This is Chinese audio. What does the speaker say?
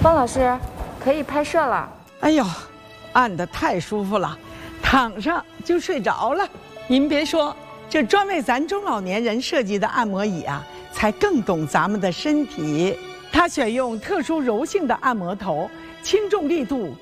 方老师，可以拍摄了。 哎呦，按得太舒服了，躺上就睡着了。您别说，这专为咱中老年人设计的按摩椅啊，才更懂咱们的身体。它选用特殊柔性的按摩头，轻重力度